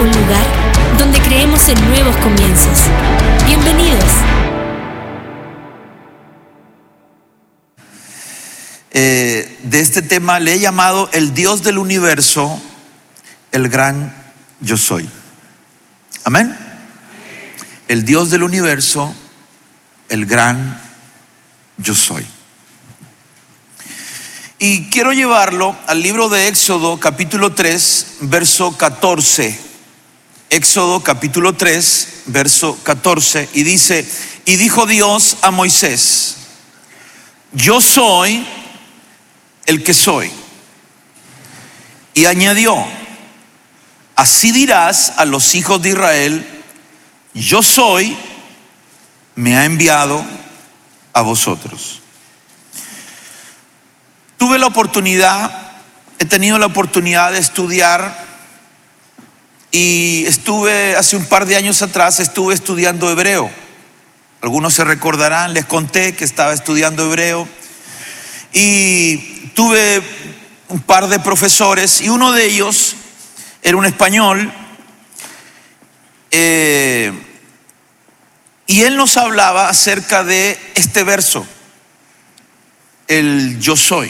un lugar donde creemos en nuevos comienzos. Bienvenidos. De este tema le he llamado el Dios del universo, el gran yo soy. Amén. El Dios del universo, el gran yo soy. Y quiero llevarlo al libro de Éxodo capítulo 3, verso 14. Éxodo capítulo 3, verso 14. Y dice: y dijo Dios a Moisés: yo soy el que soy. Y añadió: así dirás a los hijos de Israel: yo soy, me ha enviado a vosotros. He tenido la oportunidad de estudiar, y hace un par de años atrás estuve estudiando hebreo. Algunos se recordarán, les conté que estaba estudiando hebreo y tuve un par de profesores, y uno de ellos era un español, y él nos hablaba acerca de este verso, el yo soy.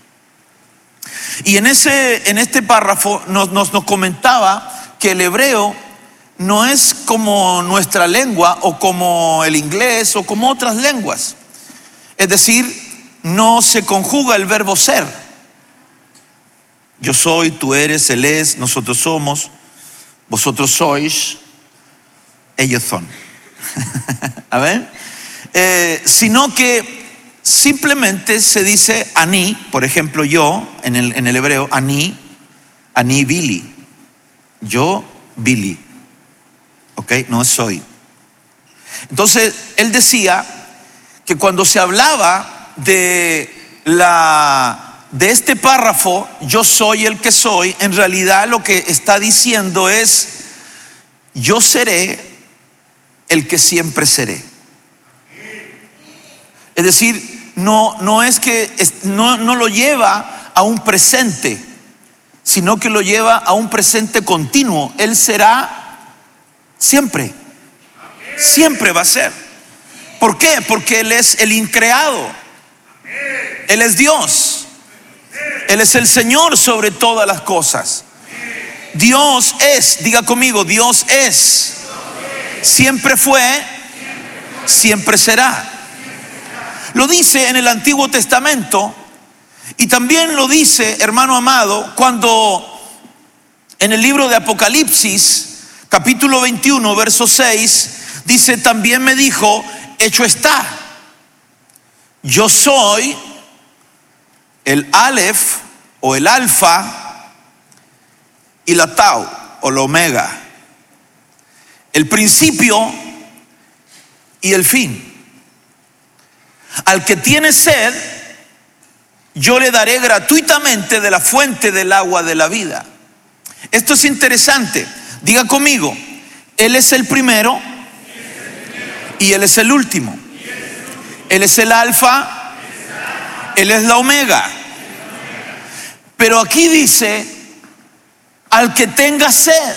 Y en este párrafo nos comentaba que el hebreo no es como nuestra lengua, o como el inglés, o como otras lenguas. Es decir, no se conjuga el verbo ser. Yo soy, tú eres, él es, nosotros somos, vosotros sois, ellos son. A ver, sino que simplemente se dice ani. Por ejemplo, yo en el hebreo, ani Billy, yo Billy, ok, no soy. Entonces él decía que cuando se hablaba de este párrafo, yo soy el que soy, en realidad lo que está diciendo es: yo seré el que siempre seré. Es decir, no lo lleva a un presente, sino que lo lleva a un presente continuo. Él será siempre, siempre va a ser. ¿Por qué? Porque Él es el increado, Él es Dios, Él es el Señor sobre todas las cosas. Dios es, diga conmigo, Dios es, siempre fue, siempre será. Lo dice en el Antiguo Testamento, y también lo dice, hermano amado, cuando en el libro de Apocalipsis, capítulo 21, verso 6, dice: también me dijo, hecho está, yo soy el Aleph o el Alfa y la Tau o la Omega, el principio y el fin. Al que tiene sed, yo le daré gratuitamente de la fuente del agua de la vida. Esto es interesante. Diga conmigo: Él es el primero y Él es el último. Él es el alfa, Él es la omega. Pero aquí dice: al que tenga sed,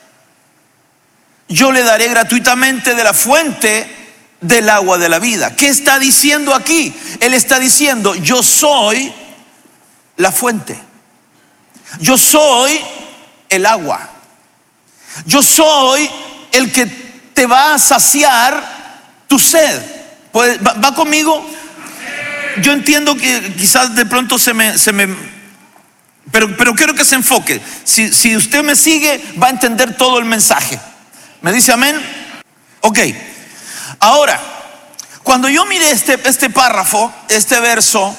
yo le daré gratuitamente de la fuente del agua de la vida. ¿Qué está diciendo aquí? Él está diciendo: yo soy la fuente, yo soy el agua, yo soy el que te va a saciar tu sed. ¿Va conmigo? Yo entiendo que quizás de pronto pero quiero que se enfoque. Si usted me sigue, va a entender todo el mensaje. ¿Me dice amén? Ok. Ahora, cuando yo miré este párrafo, este verso,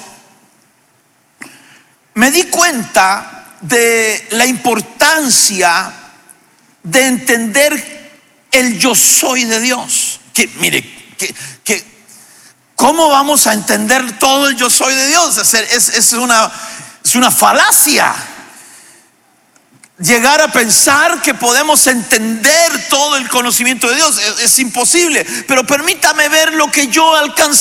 me di cuenta de la importancia de entender el yo soy de Dios. Que mire, ¿cómo vamos a entender todo el yo soy de Dios? Es una falacia llegar a pensar que podemos entender todo el conocimiento de Dios. Es imposible. Pero permítame ver lo que yo alcancé